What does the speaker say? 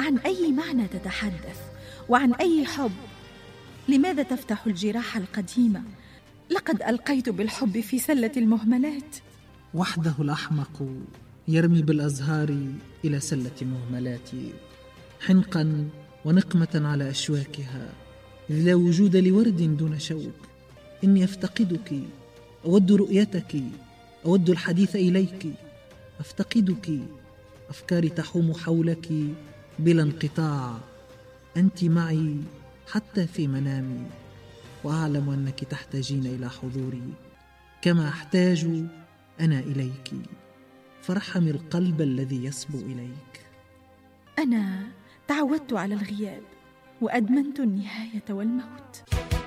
عن أي معنى تتحدث؟ وعن أي حب؟ لماذا تفتح الجراح القديمة؟ لقد ألقيت بالحب في سلة المهملات. وحده الأحمق يرمي بالأزهار إلى سلة المهملات، حنقا ونقمة على أشواكها، إذ لا وجود لورد دون شوك. إني أفتقدك، أود رؤيتك، أود الحديث إليك، أفتقدك، أفكاري تحوم حولك بلا انقطاع. أنت معي حتى في منامي، وأعلم أنك تحتاجين إلى حضوري كما أحتاج أنا إليك، فارحمي القلب الذي يصبو إليك. أنا تعودت على الغياب وأدمنت النهاية والموت.